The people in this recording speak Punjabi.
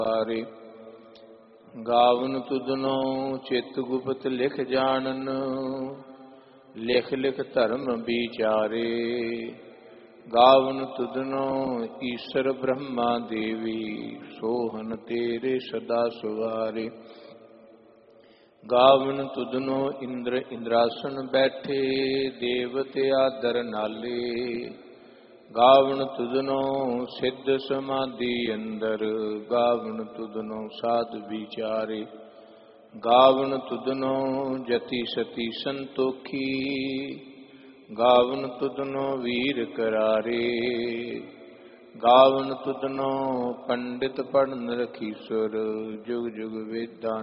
ਵਾਰੇ। ਗਾਵਨ ਤੁਧਨੋ ਚਿਤ ਗੁਪਤ ਲਿਖ ਜਾਣਨ, ਲਿਖ ਲਿਖ ਧਰਮ ਵਿਚਾਰੇ। ਗਾਵਨ ਤੁਧਨੋ ਈਸ਼ਰ ਬ੍ਰਹਮਾ ਦੇਵੀ, ਸੋਹਨ ਤੇਰੇ ਸਦਾ ਸਵਾਰੇ। ਗਾਵਨ ਤੁਧਨੋ ਇੰਦਰ ਇੰਦਰਾਸਨ ਬੈਠੇ, ਦੇਵਤੇ ਆਦਰ ਨਾਲੇ। ਗਾਵਨ ਤੁਧਨੋ ਸਿੱਧ ਸਮਾਧੀ ਅੰਦਰ, ਗਾਵਨ ਤੁਧਨੋ ਸਾਧ ਵਿਚਾਰੇ। ਗਾਵਨ ਤੁਧਨੋ ਜਤੀ ਸਤੀ ਸੰਤੋਖੀ, ਗਾਵਨ ਤੁਧਨੋ ਵੀਰ ਕਰਾਰੇ। ਗਾਵਨ ਤੁਧਨੋ ਪੰਡਿਤ ਪੜਨ ਰਖੀਸੁਰ, ਜੁਗ ਜੁਗ ਵੇਦਾਂ